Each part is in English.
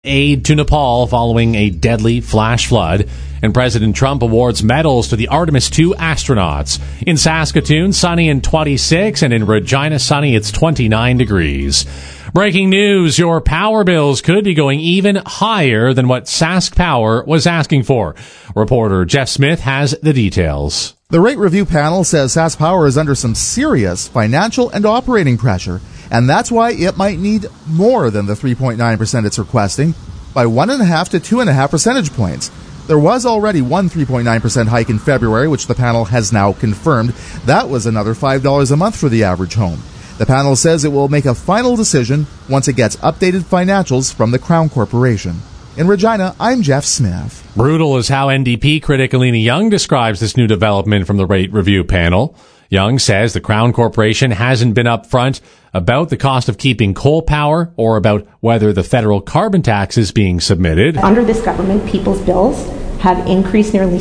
aid to Nepal following a deadly flash flood. And President Trump awards medals to the Artemis II astronauts. In Saskatoon, sunny and 26, and in Regina, sunny, it's 29 degrees. Breaking news, your power bills could be going even higher than what Sask Power was asking for. Reporter Jeff Smith has the details. The rate review panel says Sask Power is under some serious financial and operating pressure, and that's why it might need more than the 3.9% it's requesting, by 1.5 to 2.5 percentage points. There was already one 3.9% hike in February, which the panel has now confirmed. That was another $5 a month for the average home. The panel says it will make a final decision once it gets updated financials from the Crown Corporation. In Regina, I'm Jeff Smith. Brutal is how NDP critic Alina Young describes this new development from the rate review panel. Young says the Crown Corporation hasn't been upfront about the cost of keeping coal power or about whether the federal carbon tax is being submitted. Under this government, people's bills have increased nearly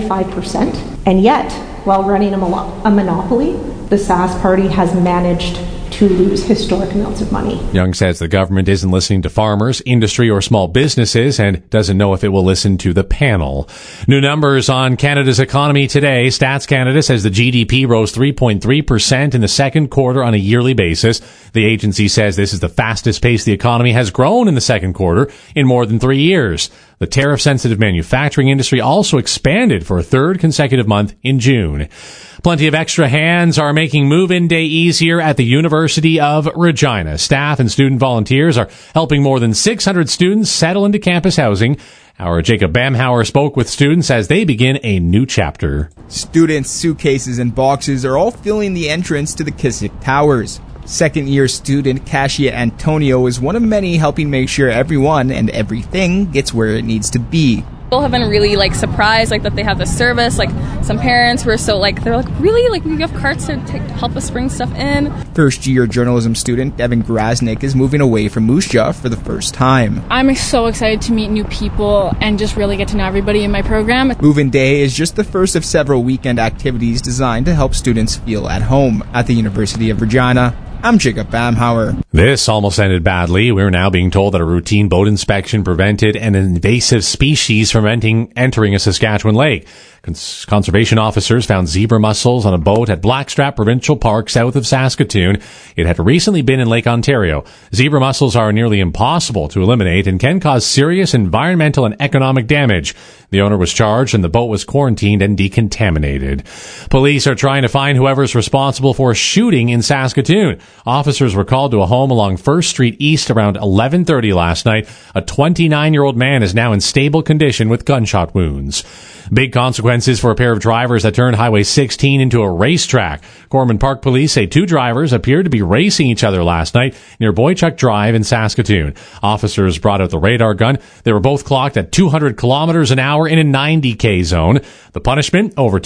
75%, and yet, while running a monopoly, the Sask Party has managed to lose historic amounts of money. Young says the government isn't listening to farmers, industry, or small businesses and doesn't know if it will listen to the panel. New numbers on Canada's economy today. Stats Canada says the GDP rose 3.3% in the second quarter on a yearly basis. The agency says this is the fastest pace the economy has grown in the second quarter in more than 3 years. The tariff-sensitive manufacturing industry also expanded for a third consecutive month in June. Plenty of extra hands are making move-in day easier at the University of Regina. Staff and student volunteers are helping more than 600 students settle into campus housing. Our Jacob Bamhauer spoke with students as they begin a new chapter. Students' suitcases and boxes are all filling the entrance to the Kisik Towers. Second-year student Kasia Antonio is one of many helping make sure everyone and everything gets where it needs to be. People have been really surprised that they have this service. Some parents were so they're really we have carts to help us bring stuff in. First-year journalism student Devin Grasnick is moving away from Moose Jaw for the first time. I'm so excited to meet new people and just really get to know everybody in my program. Move-in Day is just the first of several weekend activities designed to help students feel at home at the University of Regina. I'm Jacob Bamhauer. This almost ended badly. We're now being told that a routine boat inspection prevented an invasive species from entering a Saskatchewan lake. Conservation officers found zebra mussels on a boat at Blackstrap Provincial Park south of Saskatoon. It had recently been in Lake Ontario. Zebra mussels are nearly impossible to eliminate and can cause serious environmental and economic damage. The owner was charged and the boat was quarantined and decontaminated. Police are trying to find whoever's responsible for a shooting in Saskatoon. Officers were called to a home along 1st Street East around 11:30 last night. A 29-year-old man is now in stable condition with gunshot wounds. Big consequences for a pair of drivers that turned Highway 16 into a racetrack. Gorman Park police say 2 drivers appeared to be racing each other last night near Boychuk Drive in Saskatoon. Officers brought out the radar gun. They were both clocked at 200 kilometers an hour in a 90K zone. The punishment, over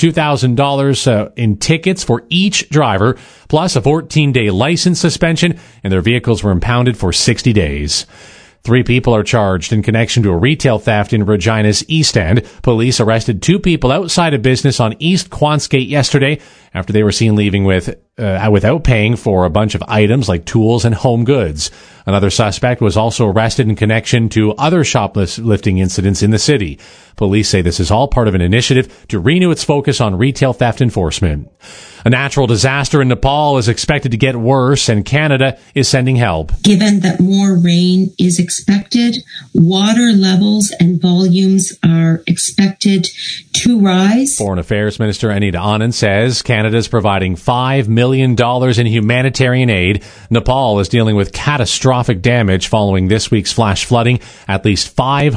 $2,000 in tickets for each driver, plus a 14-day license suspension, and their vehicles were impounded for 60 days. 3 people are charged in connection to a retail theft in Regina's East End. Police arrested 2 people outside a business on East Quantsgate yesterday after they were seen leaving without paying for a bunch of items like tools and home goods. Another suspect was also arrested in connection to other shoplifting incidents in the city. Police say this is all part of an initiative to renew its focus on retail theft enforcement. A natural disaster in Nepal is expected to get worse, and Canada is sending help. Given that more rain is expected, water levels and volumes are expected to rise. Foreign Affairs Minister Anita Anand says Canada is providing $5 million in humanitarian aid. Nepal is dealing with catastrophic damage following this week's flash flooding. At least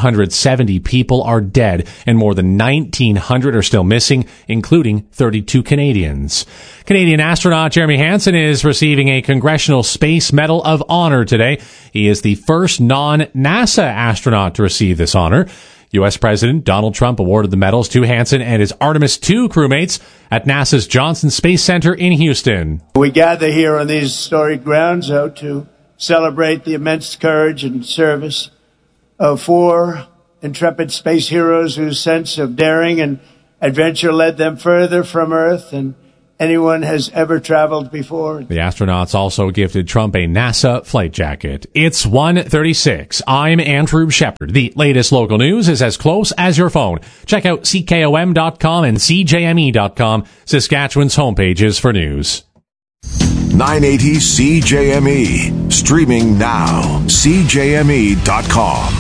570 people are dead, and more than 1,900 are still missing, including 32 Canadians. Canadian astronaut Jeremy Hansen is receiving a Congressional Space Medal of Honor today. He is the first non-NASA astronaut to receive this honor. U.S. President Donald Trump awarded the medals to Hansen and his Artemis II crewmates at NASA's Johnson Space Center in Houston. We gather here on these historic grounds to celebrate the immense courage and service of 4 intrepid space heroes whose sense of daring and adventure led them further from Earth and anyone has ever traveled before. The astronauts also gifted Trump a NASA flight jacket. It's 1:36. I'm Andrew Shepard. The latest local news is as close as your phone. Check out CKOM.com and CJME.com, Saskatchewan's homepages for news. 980 CJME. Streaming now. CJME.com.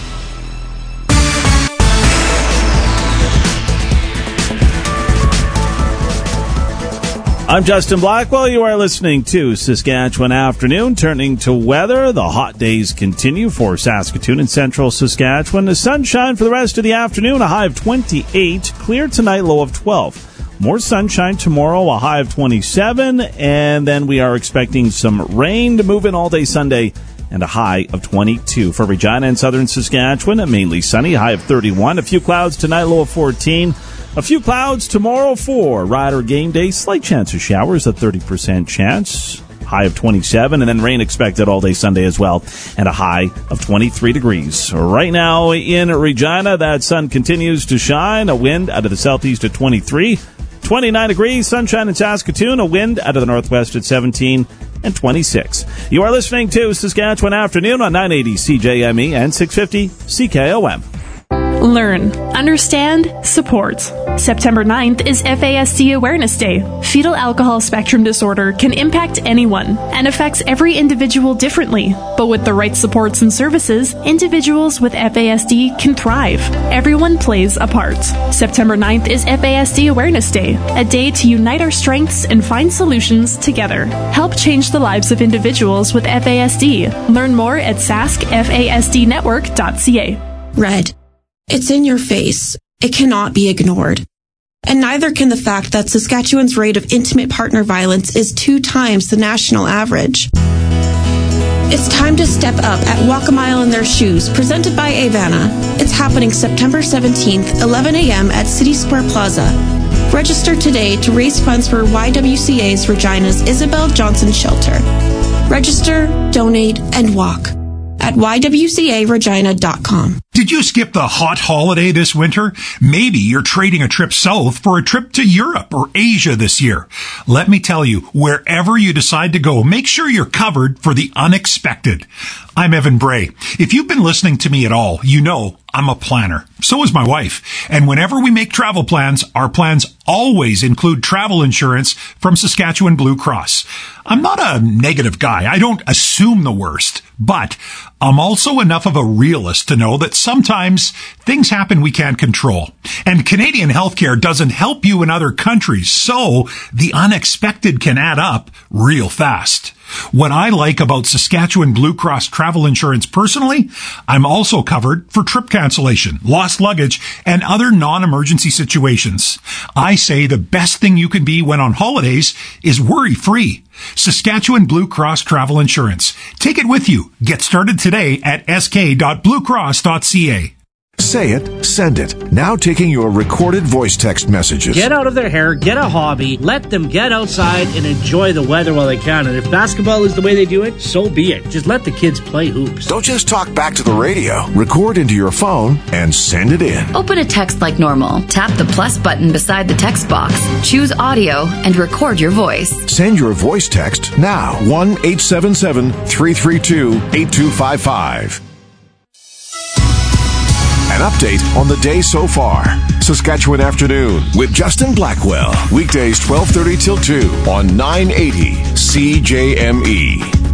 I'm Justin Blackwell. You are listening to Saskatchewan Afternoon. Turning to weather, the hot days continue for Saskatoon and central Saskatchewan. The sunshine for the rest of the afternoon, a high of 28. Clear tonight, low of 12. More sunshine tomorrow, a high of 27. And then we are expecting some rain to move in all day Sunday and a high of 22. For Regina and southern Saskatchewan, mainly sunny, high of 31. A few clouds tonight, low of 14. A few clouds tomorrow for Rider Game Day. Slight chance of showers, a 30% chance. High of 27, and then rain expected all day Sunday as well, and a high of 23 degrees. Right now in Regina, that sun continues to shine. A wind out of the southeast at 23. 29 degrees, sunshine in Saskatoon. A wind out of the northwest at 17 and 26. You are listening to Saskatchewan Afternoon on 980 CJME and 650 CKOM. Learn, understand, support. September 9th is FASD Awareness Day. Fetal alcohol spectrum disorder can impact anyone and affects every individual differently. But with the right supports and services, individuals with FASD can thrive. Everyone plays a part. September 9th is FASD Awareness Day, a day to unite our strengths and find solutions together. Help change the lives of individuals with FASD. Learn more at saskfasdnetwork.ca. Red. It's in your face. It cannot be ignored. And neither can the fact that Saskatchewan's rate of intimate partner violence is 2 times the national average. It's time to step up at Walk a Mile in Their Shoes, presented by Avana. It's happening September 17th, 11 a.m. at City Square Plaza. Register today to raise funds for YWCA's Regina's Isabel Johnson Shelter. Register, donate, and walk at ywcaregina.com. Did you skip the hot holiday this winter? Maybe you're trading a trip south for a trip to Europe or Asia this year. Let me tell you, wherever you decide to go, make sure you're covered for the unexpected. I'm Evan Bray. If you've been listening to me at all, you know I'm a planner. So is my wife. And whenever we make travel plans, our plans always include travel insurance from Saskatchewan Blue Cross. I'm not a negative guy. I don't assume the worst. But I'm also enough of a realist to know that sometimes things happen we can't control. And Canadian healthcare doesn't help you in other countries, so the unexpected can add up real fast. What I like about Saskatchewan Blue Cross travel insurance personally, I'm also covered for trip cancellation, lost luggage, and other non-emergency situations. I say the best thing you can be when on holidays is worry-free. Saskatchewan Blue Cross Travel Insurance. Take it with you. Get started today at sk.bluecross.ca. Say it, send it. Now taking your recorded voice text messages. Get out of their hair, get a hobby, let them get outside and enjoy the weather while they can. And if basketball is the way they do it, so be it. Just let the kids play hoops. Don't just talk back to the radio. Record into your phone and send it in. Open a text like normal. Tap the plus button beside the text box. Choose audio and record your voice. Send your voice text now. 1-877-332-8255. An update on the day so far. Saskatchewan Afternoon with Justin Blackwell. Weekdays 12:30 till 2 on 980 CJME.